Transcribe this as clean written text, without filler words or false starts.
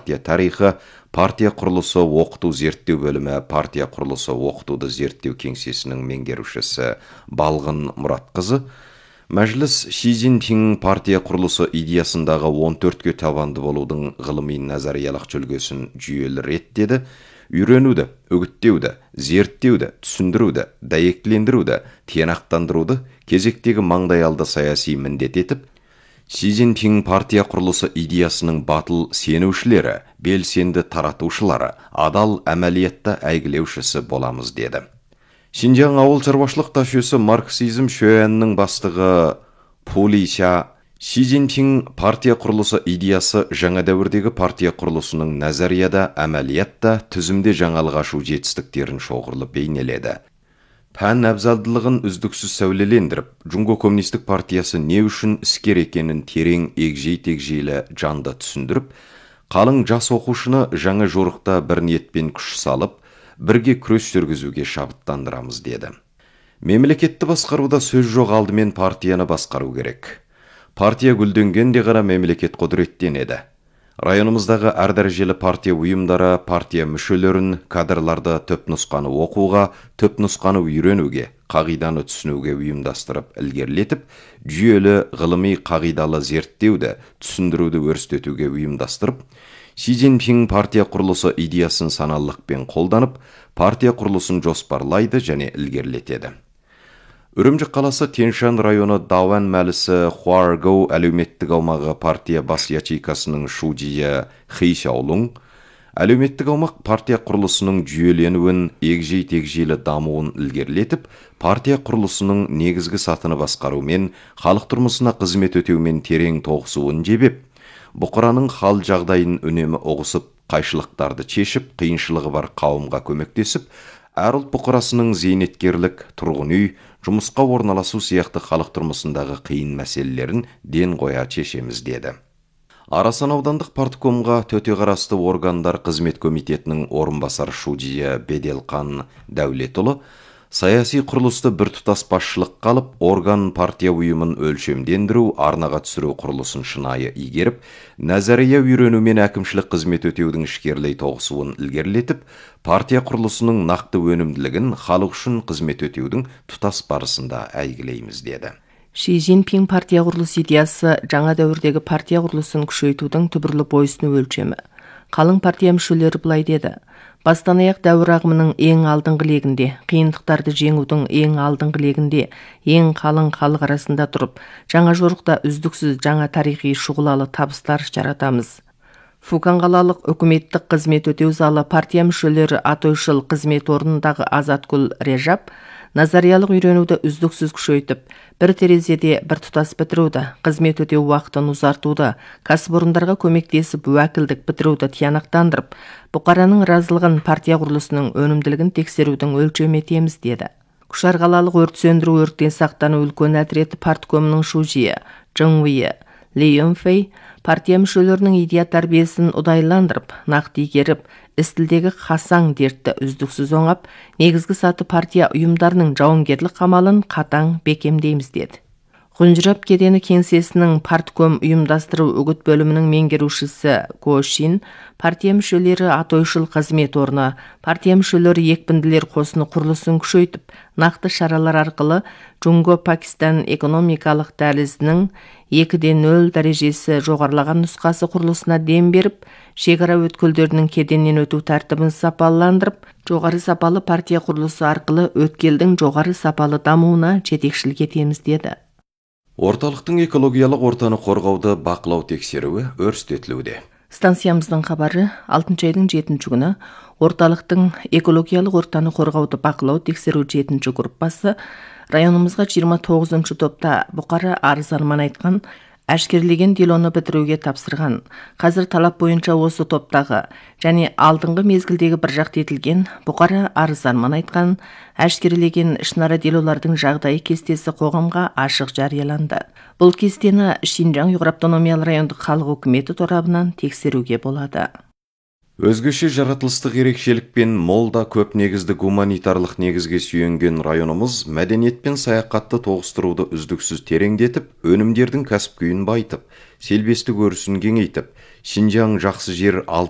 партия тарихы, партия құрылысы оқыту зерттеу бөлімі партия құрылысы оқытуды зерттеу кеңсесінің меңгерушісі Балғын Мұратқызы, Мәжіліс Ши Цзиньпин партия құрылысы идеясындағы 14-ке табанды болудың ғылыми назариялық жүлгесін жүйелі реттеді, үйренуді, үгіттеуді, зерттеуді, түсіндіруді, дәйектілендіруді, тиянақтандыруды кезектегі маңдайалды саяси міндет етіп, Ши Цзиньпин партия құрылысы идеясының батыл сенушілері, белсенді таратушылары, адал әмәлиятта әйгілеушісі боламыз деді. Шинжаң ауыл шаруашылық ташуысы марксизм шөйәнінің бастығы Пули Ша, Ши Цзиньпин партия құрылысы идеясы жаңа дәуірдегі партия құрылысының назарияда, әмәлиятта, түзімде жаңалық ашу жетістіктерін шоғырлы бейнеледі. Пән әбзалдылығын үздіксіз сәулелендіріп, Джунго коммунистік партиясы не үшін іскер екенін терең егжей-тегжейлі жанды түсіндіріп, қалың жас оқушыны жаңа жорықта бір ниетпен күш салып, бірге күрес жүргізуге шабыттандырамыз деді. Мемлекетті басқаруда сөз жоқ, алдымен партияны басқару керек. Партия гүлденгенде ғана мемлекет құдіреттенеді. Районымыздағы әр дәрежелі партия ұйымдары партия мүшелерін, кадрларды түпнұсқаны оқуға, түпнұсқаны үйренуге, қағиданы түсінуге ұйымдастырып, ілгерілетіп, жүйелі ғылыми қағидалы зерттеуді, түсіндіруді өрістетуге ұйымдастырып, Ши Цзиньпин партия құрылысы идеясын саналылықпен қолданып, партия құрылысын жоспарлайды және ілгерілетеді. Үрімжі қаласы Тянь-Шань районы Дауан мәлісі Хуаргоу әлеуметтік аумағы партия бас ячейкасының шудия Хи Шаолун, әлеуметтік аумақ партия құрылысының жүйеленуін, егжей-тегжейлі дамуын ілгерілетіп, партия құрылысының негізгі сатыны басқарумен, халық тұрмысына қызмет өтеумен терең тоғысуын жебеп, бұқараның хал жағдайын үнемі ұғысып, қайшылықтарды чешіп, қиыншылығы бар қауымға көмектесіп, әр ұлт бұқарасының зейнеткерлік, тұрғын үй, жұмысқа орналасу сияқты халық тұрмысындағы қиын мәселелерін ден қоя шешеміз деді. Арасан аудандық парткомға төте қарасты органдар қызмет комитетінің орынбасары шудия Беделқан Дәулетұлы саяси құрылысты біртұтас басшылық қалып, орган партия ұйымын өлшемдендіру, арнаға түсіру құрылысын шынайы игеріп, назария үйренумен әкімшілік қызмет өтеудің ішкерлей тоғысуын ілгерілетіп, партия құрылысының нақты өнімділігін халық үшін қызмет өтеудің тұтас барысында әйгілейміз деді. Ши Цзиньпин партия құрылыс идеясы жаңа дәуірдегі партия құрылысын күшейтудің түбірлі бойсыну өлшемі. Қалың партия мүшелері былай деді: бастан аяқ дәуір ағымының ең алдыңғы легінде, қиындықтарды жеңудің ең алдыңғы легінде, ең қалың халық арасында тұрып, жаңа жорықта үздіксіз жаңа тарихи шұғылалы табыстар жаратамыз. Фукан қалалық үкіметтік қызмет өтеу залы партия мүшелері атойшыл қызмет орнындағы Азатгүл Режап назариялық үйренуді үздіксіз күшейтіп, бір терезеде бір тұтас бітіруді, қызмет өтеу уақытын ұзартуды, кәсіпорындарға көмектесіп уәкілдік бітіруді тиянақтандырып, бұқараның разылығын партия құрылысының өнімділігін тексерудің өлшемі етеміз деді. Күшар қалалық өрт сөндіру өрттен сақтану үлкен әдіреті парткомының шужия Чжыңвейі Ли Юнфэй партия мүшелерінің идея тәрбиесін ұдайландырып, нақты игеріп, істілдегі қасаң дертті үздіксіз оңап, негізгі саты партия ұйымдарының жауынгерлік қамалын қатаң бекемдейміз деді. Ғұнжырап кедені кеңсесінің партком ұйымдастыру үгіт бөлімінің меңгерушісі Ко Шин, партия мүшелері атойшыл қызмет орны, партия мүшелері екпінділер қосыны құрылысын күшейтіп, нақты шаралар арқылы Джунго-Пакистан экономикалық дәлізінің 2-0 дәрежесі жоғарылаған нұсқасы құрылысына дем беріп, шекара өткелдерінің кеденнен өту тәртібін сапаландырып, жоғары сапалы партия құрылысы арқылы өткелдің жоғары сапалы дамуына жетекшілік етеміз деді. Орталықтың экологиялық ортаны қорғауды бақылау тексеруі өрістетілуде. Станциямыздың хабары 6 айдың 7 күні орталықтың экологиялық ортаны қорғауды бақылау тексеру 7 группасы районымызға 29 топта бұқара арыз-арман айтқан, әшкерелеген делоны бітіруге тапсырған. Қазір талап бойынша осы топтағы және алдыңғы мезгілдегі бір жақты етілген бұқара арыз-арман айтқан, әшкерелеген ішінара делолардың жағдайы кестесі қоғамға ашық жарияланды. Бұл кестені Шинжаң Ұйғыр автономиялы райондық халық өкіметі торабынан тексеруге болады. Өзгеше жаратылыстық ерекшелікпен молда көп негізді гуманитарлық негізге сүйенген районымыз мәдениет пен саяхатты тоғыстыруды үздіксіз тереңдетіп, өнімдердің кәсіп күйін байытып, селбестік өрісін кеңейтіп, Шинжаң жақсы жер